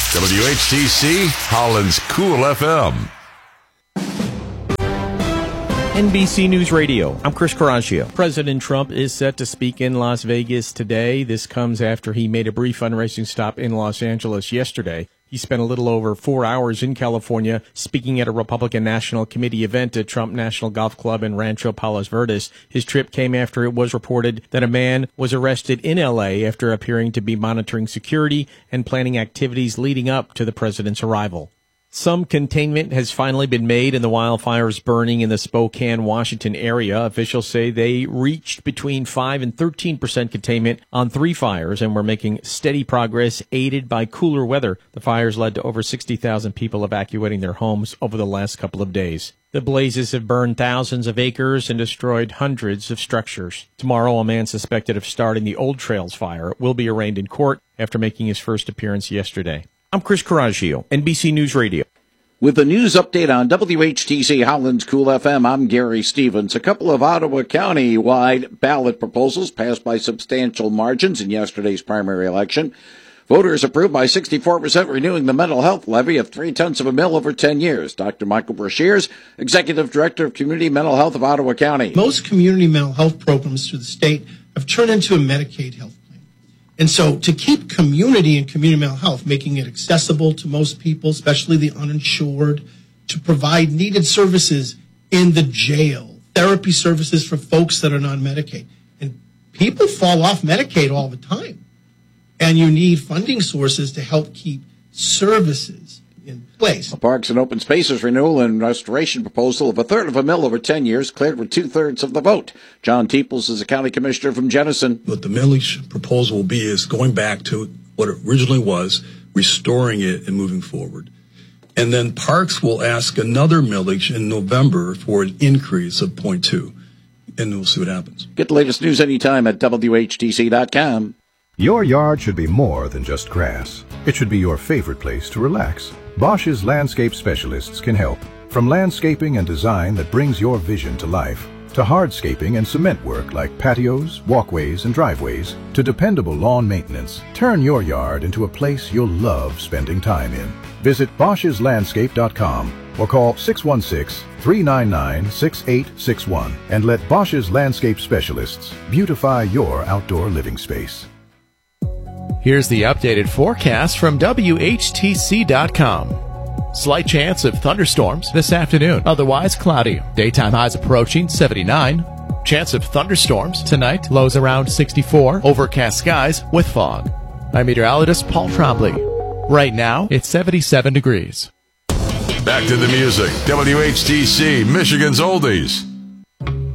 WHTC, Holland's Cool FM. NBC News Radio. I'm Chris Caraccio. President Trump is set to speak in Las Vegas today. This comes after he made a brief fundraising stop in Los Angeles yesterday. He spent a little over 4 hours in California speaking at a Republican National Committee event at Trump National Golf Club in Rancho Palos Verdes. His trip came after it was reported that a man was arrested in L.A. after appearing to be monitoring security and planning activities leading up to the president's arrival. Some containment has finally been made in the wildfires burning in the Spokane, Washington area. Officials say they reached between 5 and 13% containment on 3 fires and were making steady progress, aided by cooler weather. The fires led to over 60,000 people evacuating their homes over the last couple of days. The blazes have burned thousands of acres and destroyed hundreds of structures. Tomorrow, a man suspected of starting the Old Trails fire will be arraigned in court after making his first appearance yesterday. I'm Chris Caraccio, NBC News Radio. With the news update on WHTC Holland's Cool FM, I'm Gary Stevens. A couple of Ottawa County-wide ballot proposals passed by substantial margins in yesterday's primary election. Voters approved by 64% renewing the mental health levy of 0.3 of a mil over 10 years. Dr. Michael Brashears, Executive Director of Community Mental Health of Ottawa County. Most community mental health programs through the state have turned into a Medicaid health. And so to keep community and community mental health, making it accessible to most people, especially the uninsured, to provide needed services in the jail, therapy services for folks that are non Medicaid. And people fall off Medicaid all the time. And you need funding sources to help keep services in place. A Parks and Open Spaces renewal and restoration proposal of 1/3 of a mil over 10 years cleared with 2/3 of the vote. John Teeples is a county commissioner from Jenison. What the millage proposal will be is going back to what it originally was, restoring it and moving forward. And then Parks will ask another millage in November for an increase of 0.2. And we'll see what happens. Get the latest news anytime at WHTC.com. Your yard should be more than just grass. It should be your favorite place to relax. Bosch's landscape specialists can help. From landscaping and design that brings your vision to life, to hardscaping and cement work like patios, walkways, and driveways, to dependable lawn maintenance. Turn your yard into a place you'll love spending time in. Visit Bosch'sLandscape.com or call 616-399-6861 and let Bosch's landscape specialists beautify your outdoor living space. Here's the updated forecast from WHTC.com. Slight chance of thunderstorms this afternoon. Otherwise cloudy. Daytime highs approaching 79. Chance of thunderstorms tonight. Lows around 64. Overcast skies with fog. I'm meteorologist Paul Trombley. Right now, it's 77 degrees. Back to the music. WHTC, Michigan's Oldies.